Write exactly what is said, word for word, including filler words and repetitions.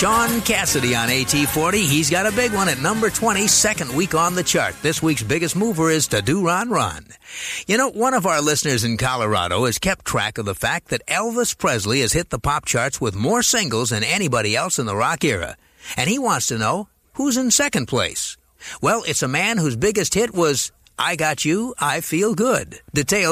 Sean Cassidy on A T forty. He's got a big one at number twenty, second week on the chart. This week's biggest mover is To Do Ron Ron. You know, one of our listeners in Colorado has kept track of the fact that Elvis Presley has hit the pop charts with more singles than anybody else in the rock era. And he wants to know who's in second place. Well, it's a man whose biggest hit was I Got You, I Feel Good. Details